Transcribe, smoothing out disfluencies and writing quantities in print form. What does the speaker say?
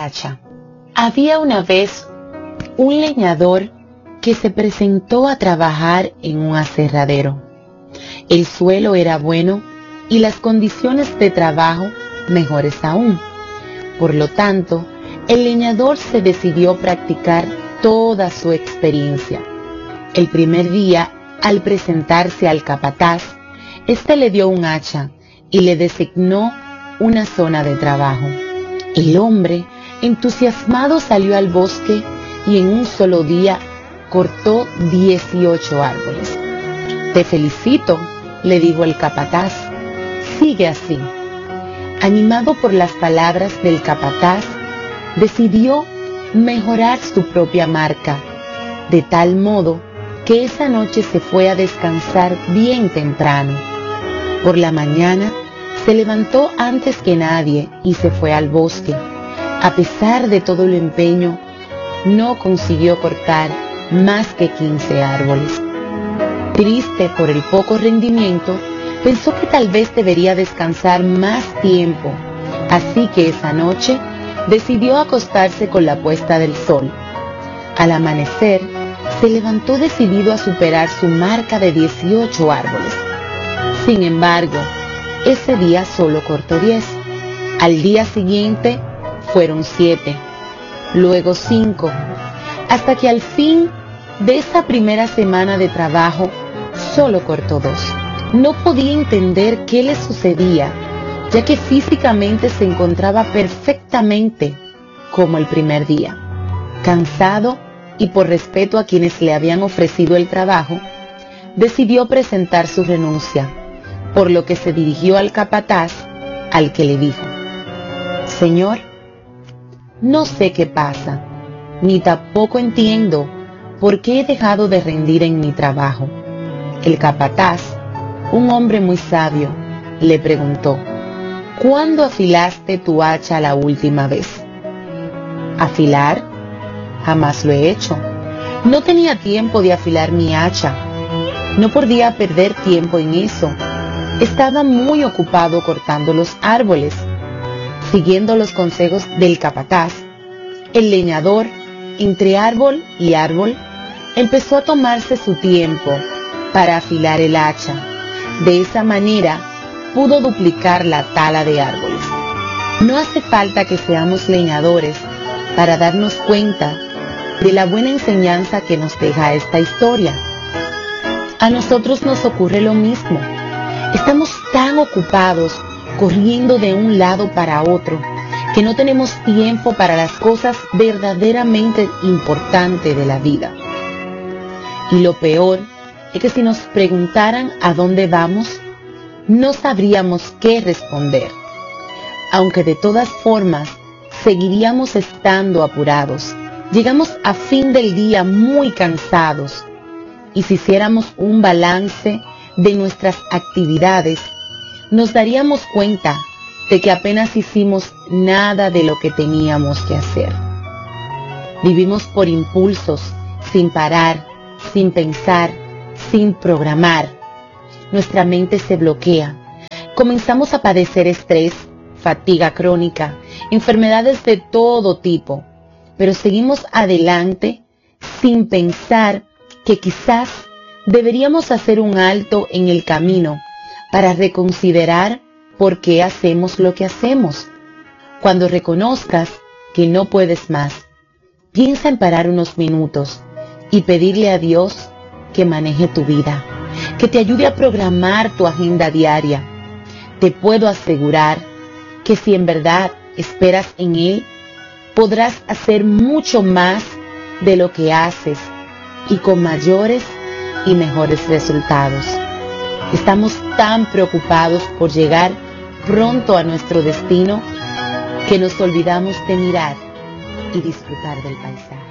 hacha. Había una vez un leñador que se presentó a trabajar en un aserradero. El suelo era bueno y las condiciones de trabajo mejores aún. Por lo tanto, el leñador se decidió practicar toda su experiencia. El primer día, al presentarse al capataz, éste le dio un hacha y le designó una zona de trabajo. El hombre, entusiasmado, salió al bosque y en un solo día cortó 18 árboles. «Te felicito», le dijo el capataz, «sigue así». Animado por las palabras del capataz, decidió mejorar su propia marca, de tal modo que esa noche se fue a descansar bien temprano. Por la mañana se levantó antes que nadie y se fue al bosque. A pesar de todo el empeño, no consiguió cortar más que 15 árboles. Triste por el poco rendimiento, pensó que tal vez debería descansar más tiempo, así que esa noche decidió acostarse con la puesta del sol. Al amanecer, se levantó decidido a superar su marca de 18 árboles. Sin embargo, ese día solo cortó 10. Al día siguiente fueron 7, luego 5, hasta que al fin de esa primera semana de trabajo solo cortó 2. No podía entender qué le sucedía, ya que físicamente se encontraba perfectamente como el primer día. Cansado y por respeto a quienes le habían ofrecido el trabajo, decidió presentar su renuncia, por lo que se dirigió al capataz, al que le dijo: «Señor, no sé qué pasa, ni tampoco entiendo por qué he dejado de rendir en mi trabajo». El capataz, un hombre muy sabio, le preguntó: «¿Cuándo afilaste tu hacha la última vez?». «¿Afilar? Jamás lo he hecho. No tenía tiempo de afilar mi hacha. No podía perder tiempo en eso. Estaba muy ocupado cortando los árboles». Siguiendo los consejos del capataz, el leñador, entre árbol y árbol, empezó a tomarse su tiempo para afilar el hacha. De esa manera pudo duplicar la tala de árboles. No hace falta que seamos leñadores para darnos cuenta de la buena enseñanza que nos deja esta historia. A nosotros nos ocurre lo mismo. Estamos tan ocupados corriendo de un lado para otro que no tenemos tiempo para las cosas verdaderamente importantes de la vida. Y lo peor es que si nos preguntaran a dónde vamos, no sabríamos qué responder, aunque de todas formas seguiríamos estando apurados. Llegamos a fin del día muy cansados, y si hiciéramos un balance de nuestras actividades, nos daríamos cuenta de que apenas hicimos nada de lo que teníamos que hacer. Vivimos por impulsos, sin parar, sin pensar, sin programar. Nuestra mente se bloquea. Comenzamos a padecer estrés, fatiga crónica, enfermedades de todo tipo, pero seguimos adelante sin pensar que quizás deberíamos hacer un alto en el camino para reconsiderar por qué hacemos lo que hacemos. Cuando reconozcas que no puedes más, piensa en parar unos minutos y pedirle a Dios que maneje tu vida, que te ayude a programar tu agenda diaria. Te puedo asegurar que si en verdad esperas en Él, podrás hacer mucho más de lo que haces y con mayores y mejores resultados. Estamos tan preocupados por llegar pronto a nuestro destino que nos olvidamos de mirar y disfrutar del paisaje.